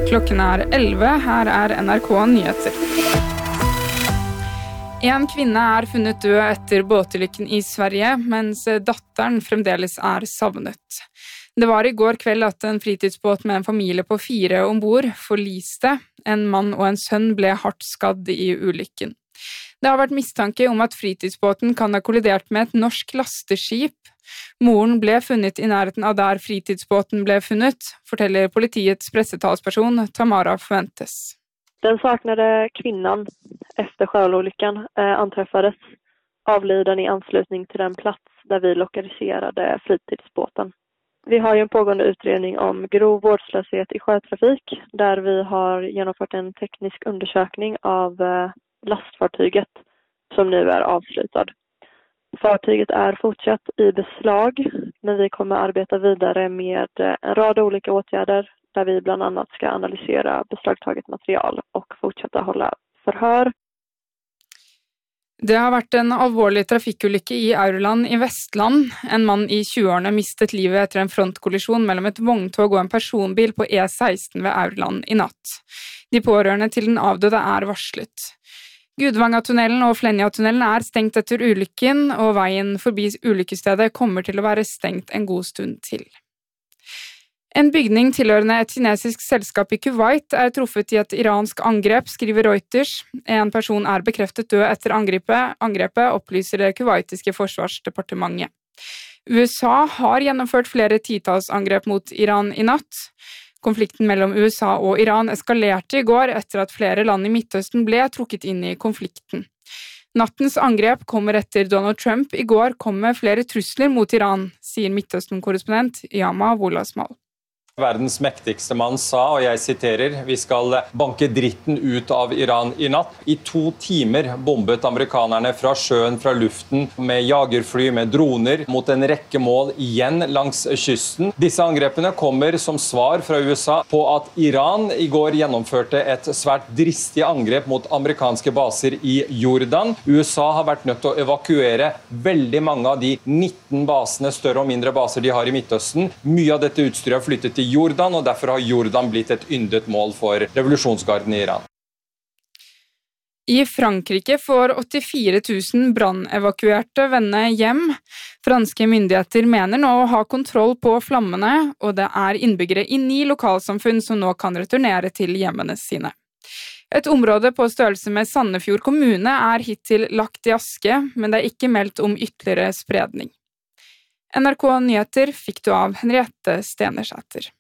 Klokken 11, her NRK Nyheter. En kvinne funnet død etter båtulykken i Sverige, mens datteren fremdeles savnet. Det var i går kveld at en fritidsbåt med en familie på 4 ombord forliste. En mann og en sønn ble hardt skadd i ulykken. Det har vært mistanke om at fritidsbåten kan ha kollidert med et norsk lasteskip. Moren ble funnet i nærheten av der fritidsbåten ble funnet, forteller politiets pressetalsperson Tamara Fuentes. Den saknade kvinnan efter sjöolyckan anträffades avliden i anslutning till den plats där vi lokaliserade fritidsbåten. Vi har ju en pågående utredning om grov vårdslöshet i sjötrafik där vi har genomfört en teknisk undersökning av lastfartyget som nu är avslutad. Fartyget är fortsatt i beslag, men vi kommer arbeta vidare med en rad olika åtgärder där vi bland annat ska analysera beslagtaget material och fortsätta hålla förhör. Det har vært en alvorlig trafikkulykke i Aurland i Vestland. En mann i 20-årene mistet livet etter en frontkollisjon mellom et vogntog og en personbil på E16 ved Aurland i natt. De pårørende til den avdøde varslet. Gudvangatunnelen og Flenjatunnelen stengt etter ulykken, og veien forbi ulykkesstedet kommer til å være stengt en god stund til. En bygning tilhørende et kinesisk selskap i Kuwait truffet i et iransk angrep, skriver Reuters. En person bekreftet død etter angrepet, opplyser det kuwaitiske forsvarsdepartementet. USA har gjennomført flere titalls angrep mot Iran i natt. Konflikten mellom USA og Iran eskalerte i går etter at flere land i Midtøsten ble trukket inn i konflikten. Nattens angrep kommer etter Donald Trump i går kom med flere trusler mot Iran, sier Midtøsten-korrespondent Yama Wolasmal. Verdens mektigste mann sa, og jeg siterer, vi skal banke dritten ut av Iran i natt. I 2 timer bombet amerikanerne fra sjøen, fra luften, med jagerfly, med droner, mot en rekke mål igjen langs kysten. Disse angrepene kommer som svar fra USA på at Iran i går gjennomførte et svært dristig angrep mot amerikanske baser i Jordan. USA har vært nødt til å evakuere veldig mange av de 19 basene, større og mindre baser de har i Midtøsten. Mye av dette utstyret har flyttet til Jordan, og derfor har Jordan blitt et yndet mål for revolusjonsgarden i Iran. I Frankrike får 84 000 brannevakuerte vende hjem. Franske myndigheter mener nå å ha kontroll på flammene, og det innbyggere i 9 lokalsamfunn som nå kan returnere til hjemmene sine. Et område på størrelse med Sandefjord kommune hittil lagt i aske, men det ikke meldt om ytterligere spredning. NRK Nyheter fikk du av Henriette Stenersæter.